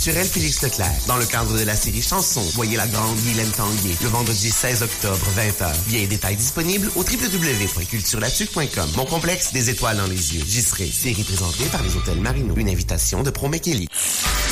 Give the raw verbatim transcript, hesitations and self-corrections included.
culturel Félix Leclerc. Dans le cadre de la série Chansons, voyez la grande Guylaine Tanguay le vendredi seize octobre, vingt heures. Billets et détails disponibles au w w w point culture la tuque point com. Mon complexe, des étoiles dans les yeux. J'y serai. Série présentée par les Hôtels Marino. Une invitation de Pro Mekeli.